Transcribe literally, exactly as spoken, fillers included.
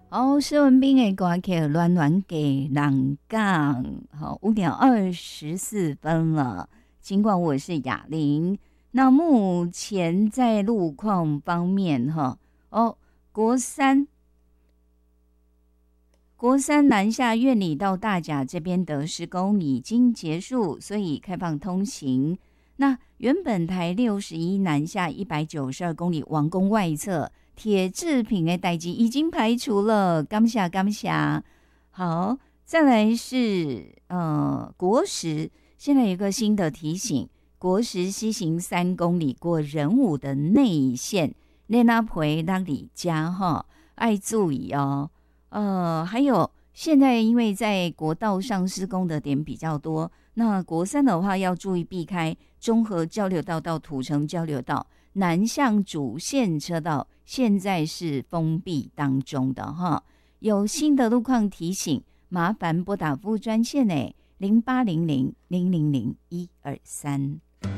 好，施文彬的歌曲暖暖给人讲。好，五点二十四分了。尽管我是哑铃，那目前在路况方面，哈，哦，国三国三南下苑里到大甲这边的施工已经结束，所以开放通行。那原本台六十一南下一百九十二公里王宫外侧铁制品的代志已经排除了，感谢感谢。好，再来是呃国十，现在有一个新的提醒，国十西行三公里过仁武的内线，内拉培拉里加哈，爱注意哦。呃，还有现在因为在国道上施工的点比较多，那国三的话要注意避开中和交流道到土城交流道。南向主线车道现在是封闭当中的哈，有新的路况提醒，麻烦拨打服务专线诶零八零零零零零一二三。